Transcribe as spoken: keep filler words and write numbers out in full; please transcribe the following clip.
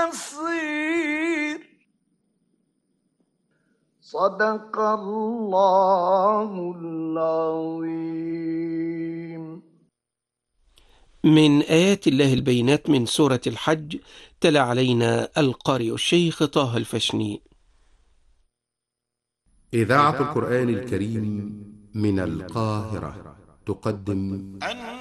يسير. صدق الله العظيم. من آيات الله البينات من سورة الحج. تلا علينا القارئ الشيخ طه الفشني. إذاعة القرآن الكريم من القاهرة تقدم